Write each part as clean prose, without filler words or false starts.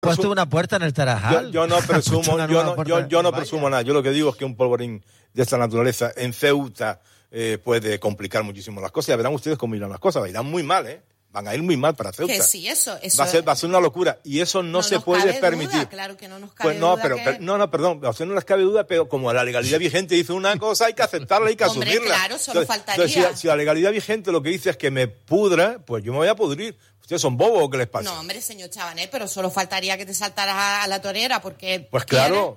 puesto una puerta en el Tarajal. Yo no presumo, yo no presumo nada. Yo lo que digo es que un polvorín de esta naturaleza en Ceuta puede complicar muchísimo las cosas. Ya verán ustedes cómo irán las cosas. Irán muy mal, ¿eh? Van a ir muy mal para Ceuta. Que sí, eso va a ser una locura. Y eso no se puede permitir. Duda, claro que no nos cabe duda. Perdón. A usted no les cabe duda, pero como la legalidad vigente dice una cosa, hay que aceptarla, hay que asumirla. Claro, solo faltaría. Entonces, si la legalidad vigente lo que dice es que me pudra, pues yo me voy a pudrir. ¿Ustedes son bobos o qué les pasa? No, hombre, señor Chabanel, pero solo faltaría que te saltaras a la torera, porque... Pues claro.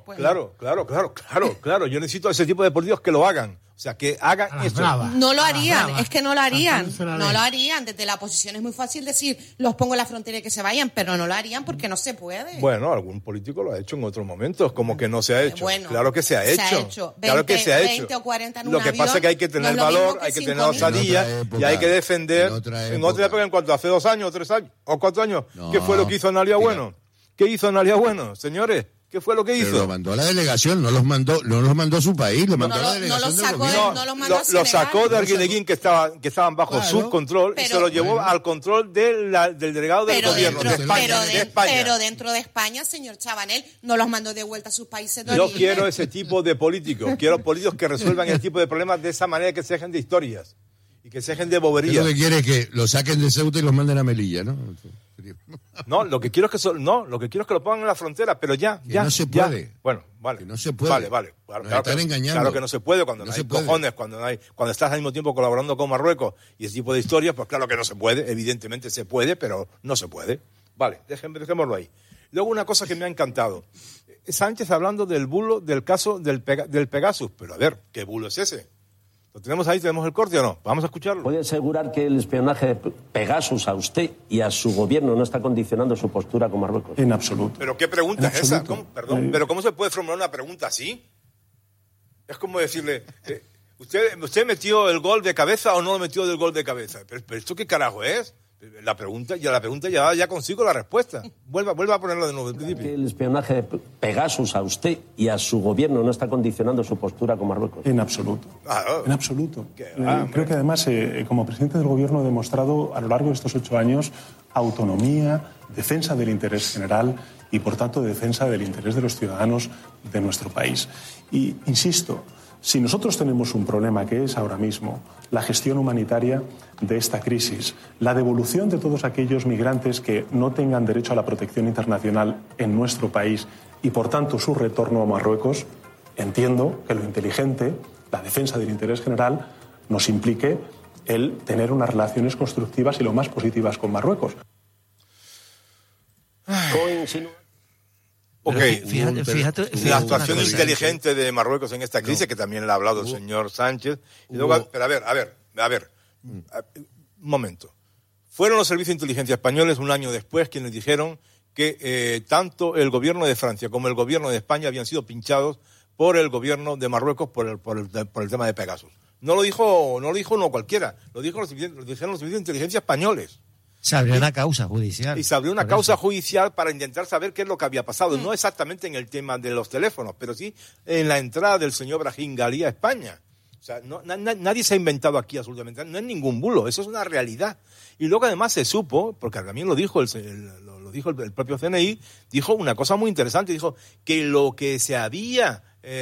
Yo necesito a ese tipo de políticos que lo hagan. O sea, que hagan esto. No lo harían, es que no lo harían. No lo harían. Desde la oposición es muy fácil decir, los pongo en la frontera y que se vayan, pero no lo harían porque no se puede. Bueno, algún político lo ha hecho en otros momentos, como que no se ha hecho. Bueno, claro que se ha hecho. Claro que se ha hecho. 20 o 40 en un Lo que pasa es que hay que tener valor, hay que tener osadía y hay que defender. En otra época, en cuanto hace 2 años, 3 años o 4 años, ¿qué fue lo que hizo Analia Bueno? ¿Qué hizo Analia Bueno, señores? ¿Qué fue lo que hizo? Pero lo mandó a la delegación, no los mandó a su país, lo mandó a la delegación del gobierno. Lo sacó de Arguineguín, que estaban bajo su control, y se lo llevó al control del delegado del gobierno de España. Pero dentro de España, señor Chabanel, no los mandó de vuelta a sus países de Yo origen. quiero ese tipo de políticos, quiero políticos que resuelvan el tipo de problemas de esa manera, que se dejen de historias y que se dejen de boberías. Lo que quiere es que lo saquen de Ceuta y los manden a Melilla, ¿no? No, lo que quiero es que lo pongan en la frontera, pero ya. No se puede. Bueno, vale. Que no se puede. Vale. Claro, están engañando. Claro que no se puede cuando no hay cojones, cuando estás al mismo tiempo colaborando con Marruecos y ese tipo de historias, pues claro que no se puede. Evidentemente se puede, pero no se puede. Vale, dejémoslo ahí. Luego una cosa que me ha encantado. Sánchez hablando del bulo, del caso del Pegasus. Pero a ver, ¿qué bulo es ese? ¿Lo tenemos ahí? ¿Tenemos el corte o no? Vamos a escucharlo. ¿Puede asegurar que el espionaje de Pegasus a usted y a su gobierno no está condicionando su postura con Marruecos? En absoluto. ¿Pero qué pregunta es esa? ¿Pero cómo se puede formular una pregunta así? Es como decirle, ¿usted metió el gol de cabeza o no lo metió del gol de cabeza? ¿Pero esto qué carajo es? La pregunta ya consigo la respuesta. Vuelva a ponerlo de nuevo. ¿Que el espionaje de Pegasus a usted y a su gobierno no está condicionando su postura con Marruecos? En absoluto. En absoluto. Creo que además, como presidente del gobierno, he demostrado a lo largo de estos 8 años autonomía, defensa del interés general y, por tanto, defensa del interés de los ciudadanos de nuestro país. Y, insisto, si nosotros tenemos un problema que es ahora mismo la gestión humanitaria de esta crisis, la devolución de todos aquellos migrantes que no tengan derecho a la protección internacional en nuestro país y, por tanto, su retorno a Marruecos, entiendo que lo inteligente, la defensa del interés general, nos implique el tener unas relaciones constructivas y lo más positivas con Marruecos. Ok, fíjate, la actuación inteligente de Marruecos en esta crisis, que también le ha hablado el señor Sánchez. Y luego, pero a ver, un momento. Fueron los servicios de inteligencia españoles un año después quienes dijeron que tanto el gobierno de Francia como el gobierno de España habían sido pinchados por el gobierno de Marruecos por el tema de Pegasus. No lo dijo uno cualquiera, lo dijeron los servicios de inteligencia españoles. Se abrió una causa judicial. Y se abrió una causa judicial para intentar saber qué es lo que había pasado. No exactamente en el tema de los teléfonos, pero sí en la entrada del señor Brahim Ghali a España. O sea, nadie se ha inventado aquí absolutamente. No es ningún bulo, eso es una realidad. Y luego además se supo, porque también lo dijo el propio CNI, dijo una cosa muy interesante. Dijo que lo que se había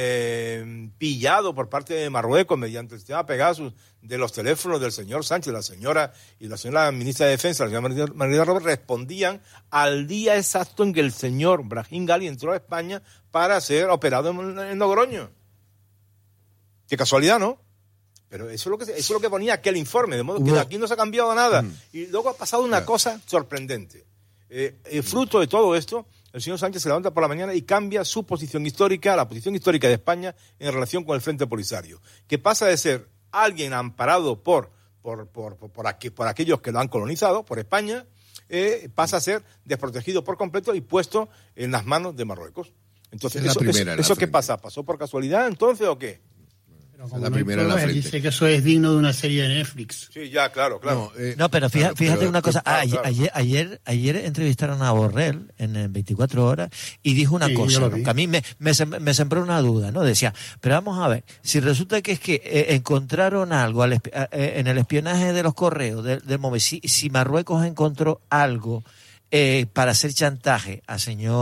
pillado por parte de Marruecos mediante el sistema Pegasus de los teléfonos del señor Sánchez, la señora ministra de Defensa, la señora María Robles, respondían al día exacto en que el señor Brahim Ghali entró a España para ser operado en Logroño. Qué casualidad, ¿no? Pero eso es lo que ponía aquel informe, de modo que aquí no se ha cambiado nada. Y luego ha pasado una cosa sorprendente. Fruto de todo esto, el señor Sánchez se levanta por la mañana y cambia su posición histórica, la posición histórica de España en relación con el Frente Polisario, que pasa de ser alguien amparado por aquellos que lo han colonizado, por España, pasa a ser desprotegido por completo y puesto en las manos de Marruecos. Entonces, ¿eso qué pasa? ¿Pasó por casualidad entonces o qué? La primera en la frente. Dice que eso es digno de una serie de Netflix. Sí, ya, claro. No, pero fíjate una cosa. Ayer entrevistaron a Borrell en 24 horas y dijo una cosa, ¿no? Que a mí me sembró una duda, ¿no? Decía, pero vamos a ver, si resulta que es que encontraron algo en el espionaje de los correos del MOVE, si Marruecos encontró algo para hacer chantaje al señor